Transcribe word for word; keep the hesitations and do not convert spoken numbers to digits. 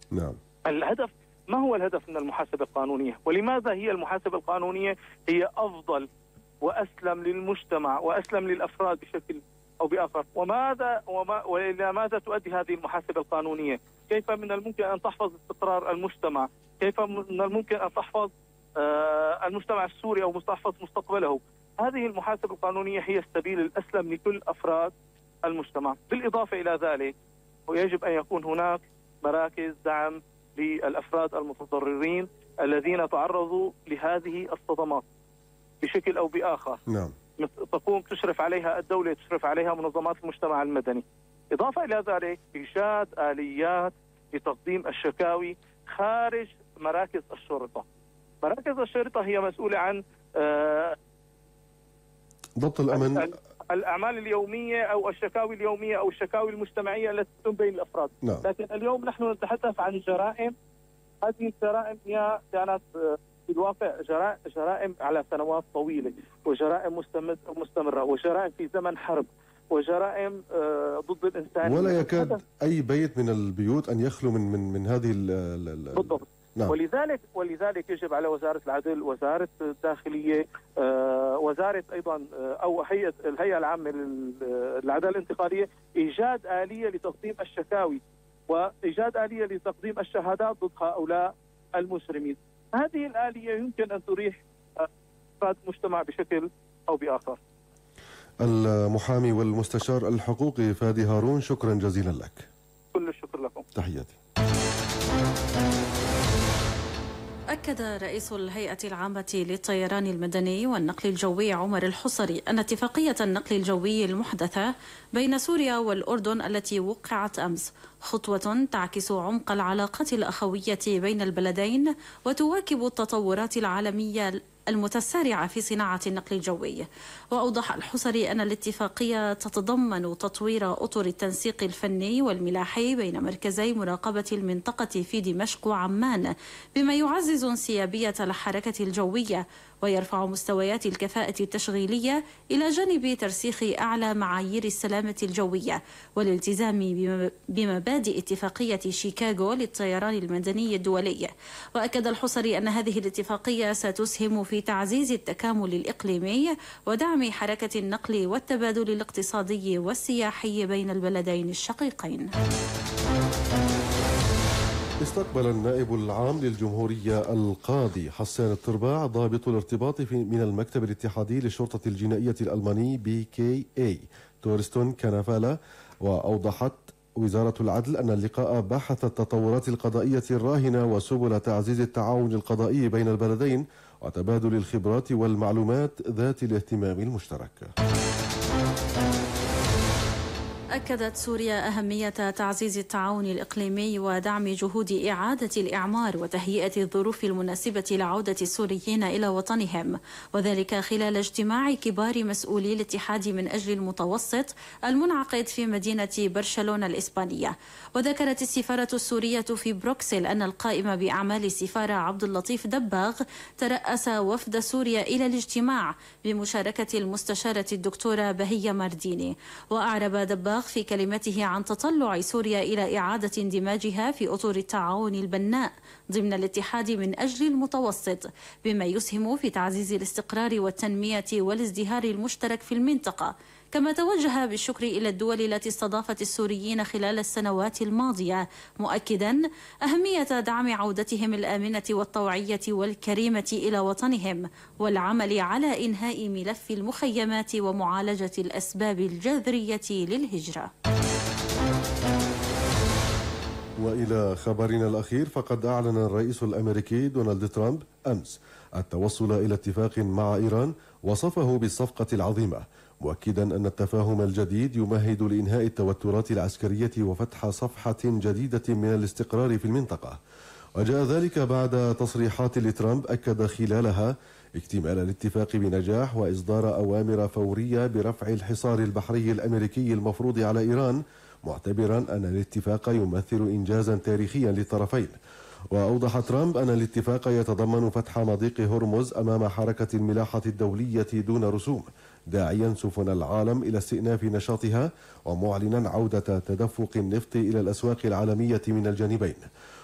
نعم. الهدف، ما هو الهدف من المحاسبة القانونية؟ ولماذا هي المحاسبة القانونية هي أفضل وأسلم للمجتمع وأسلم للأفراد بشكل أو بآخر؟ وماذا وما وإلى ماذا تؤدي هذه المحاسبة القانونية؟ كيف من الممكن أن تحفظ استقرار المجتمع؟ كيف من الممكن أن تحفظ آه المجتمع السوري أو تحفظ مستقبله؟ هذه المحاسبة القانونية هي السبيل الأسلم لكل أفراد المجتمع. بالإضافة إلى ذلك ويجب أن يكون هناك مراكز دعم للأفراد المتضررين الذين تعرضوا لهذه الصدمات بشكل أو بآخر. نعم. تقوم تشرف عليها الدولة، تشرف عليها منظمات المجتمع المدني. إضافة إلى ذلك إيجاد آليات لتقديم الشكاوي خارج مراكز الشرطة. مراكز الشرطة هي مسؤولة عن آه ضبط الأمن، الأعمال اليومية أو الشكاوي اليومية أو الشكاوي المجتمعية التي تتم بين الأفراد. نعم. لكن اليوم نحن نتحدث عن جرائم، هذه الجرائم هي كانت في الواقع جرائم على سنوات طويلة، وجرائم مستمرة، وجرائم في زمن حرب، وجرائم ضد الإنسانية. ولا يكاد أي بيت من البيوت أن يخلو من من من هذه ال بالضبط. نعم. ولذلك ولذلك يجب على وزارة العدل، وزارة الداخلية، آه، وزارة أيضا آه، أو هيئة الهيئة العامة للعدالة الانتقالية إيجاد آلية لتقديم الشكاوي وإيجاد آلية لتقديم الشهادات ضد هؤلاء المجرمين. هذه الآلية يمكن أن تريح أفراد المجتمع بشكل أو بآخر. المحامي والمستشار الحقوقي فادي هارون، شكرا جزيلا لك. كل الشكر لكم. تحياتي. أكد رئيس الهيئة العامة للطيران المدني والنقل الجوي عمر الحصري أن اتفاقية النقل الجوي المحدثة بين سوريا والأردن التي وقعت أمس خطوة تعكس عمق العلاقات الأخوية بين البلدين وتواكب التطورات العالمية المتسارعة في صناعة النقل الجوي. وأوضح الحصري أن الاتفاقية تتضمن تطوير أطر التنسيق الفني والملاحي بين مركزي مراقبة المنطقة في دمشق وعمان، بما يعزز انسيابية الحركة الجوية ويرفع مستويات الكفاءة التشغيلية إلى جانب ترسيخ أعلى معايير السلامة الجوية والالتزام بمبادئ اتفاقية شيكاغو للطيران المدني الدولي. وأكد الحصري أن هذه الاتفاقية ستسهم في تعزيز التكامل الإقليمي ودعم حركة النقل والتبادل الاقتصادي والسياحي بين البلدين الشقيقين. استقبل النائب العام للجمهورية القاضي حسان الطرباع ضابط الارتباط في من المكتب الاتحادي للشرطة الجنائية الألماني بي كي اي تورستون كانافالا. وأوضحت وزارة العدل أن اللقاء بحث التطورات القضائية الراهنة وسبل تعزيز التعاون القضائي بين البلدين وتبادل الخبرات والمعلومات ذات الاهتمام المشترك. أكدت سوريا أهمية تعزيز التعاون الإقليمي ودعم جهود إعادة الإعمار وتهيئة الظروف المناسبة لعودة السوريين إلى وطنهم، وذلك خلال اجتماع كبار مسؤولي الاتحاد من أجل المتوسط المنعقد في مدينة برشلونة الإسبانية. وذكرت السفارة السورية في بروكسل أن القائم بأعمال السفارة عبد اللطيف دباغ ترأس وفد سوريا إلى الاجتماع بمشاركة المستشارة الدكتورة بهية مارديني. وأعرب دباغ في كلمته عن تطلع سوريا إلى إعادة اندماجها في أطر التعاون البناء ضمن الاتحاد من أجل المتوسط، بما يسهم في تعزيز الاستقرار والتنمية والازدهار المشترك في المنطقة. كما توجه بالشكر إلى الدول التي استضافت السوريين خلال السنوات الماضية، مؤكدا أهمية دعم عودتهم الآمنة والطوعية والكريمة إلى وطنهم والعمل على إنهاء ملف المخيمات ومعالجة الأسباب الجذرية للهجرة. وإلى خبرنا الأخير، فقد أعلن الرئيس الأمريكي دونالد ترامب أمس التوصل إلى اتفاق مع إيران وصفه بالصفقة العظيمة، مؤكدا أن التفاهم الجديد يمهد لإنهاء التوترات العسكرية وفتح صفحة جديدة من الاستقرار في المنطقة. وجاء ذلك بعد تصريحات لترامب أكد خلالها اكتمال الاتفاق بنجاح وإصدار أوامر فورية برفع الحصار البحري الأمريكي المفروض على إيران، معتبرا أن الاتفاق يمثل إنجازا تاريخيا للطرفين. وأوضح ترامب أن الاتفاق يتضمن فتح مضيق هرمز أمام حركة الملاحة الدولية دون رسوم، داعيا سفن العالم إلى استئناف نشاطها ومعلنا عودة تدفق النفط إلى الأسواق العالمية من الجانبين.